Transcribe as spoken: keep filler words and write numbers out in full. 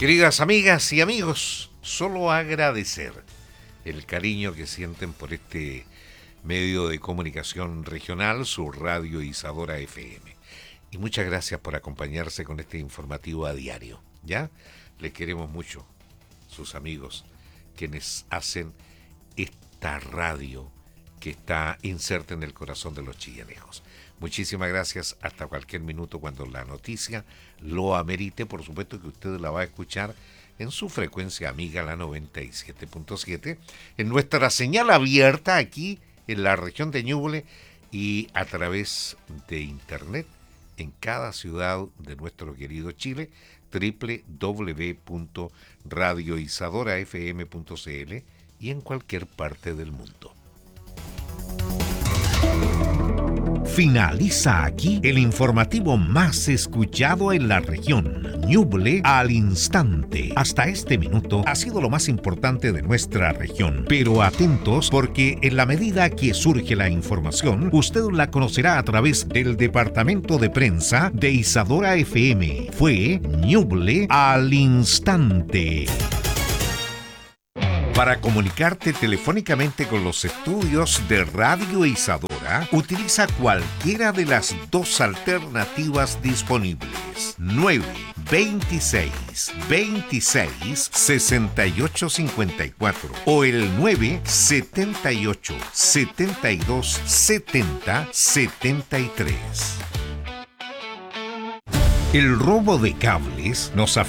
Queridas amigas y amigos, solo agradecer el cariño que sienten por este medio de comunicación regional, su radio Isadora F M. Y muchas gracias por acompañarse con este informativo a diario, ¿ya? Les queremos mucho, sus amigos, quienes hacen esta radio que está inserta en el corazón de los chillanejos. Muchísimas gracias, hasta cualquier minuto cuando la noticia lo amerite. Por supuesto que usted la va a escuchar en su frecuencia amiga, la noventa y siete punto siete, en nuestra señal abierta aquí en la región de Ñuble y a través de internet en cada ciudad de nuestro querido Chile, doble u doble u doble u punto radio isadora f m punto c l y en cualquier parte del mundo. Finaliza aquí el informativo más escuchado en la región, Ñuble al instante. Hasta este minuto ha sido lo más importante de nuestra región. Pero atentos porque en la medida que surge la información, usted la conocerá a través del departamento de prensa de Isadora F M. Fue Ñuble al instante. Para comunicarte telefónicamente con los estudios de Radio Isadora, utiliza cualquiera de las dos alternativas disponibles. nueve veintiséis veintiséis sesenta y ocho cincuenta y cuatro o el nueve setenta y ocho setenta y dos setenta setenta y tres. El robo de cables nos afecta